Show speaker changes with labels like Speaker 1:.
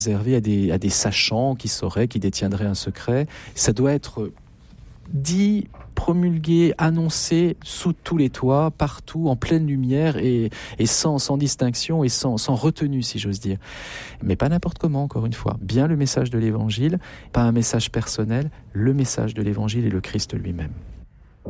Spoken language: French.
Speaker 1: réservé à des sachants qui sauraient, qui détiendraient un secret. Ça doit être dit, promulgué, annoncé sous tous les toits, partout, en pleine lumière et sans distinction et sans retenue, si j'ose dire. Mais pas n'importe comment, encore une fois. Bien le message de l'Évangile, pas un message personnel, le message de l'Évangile et le Christ lui-même.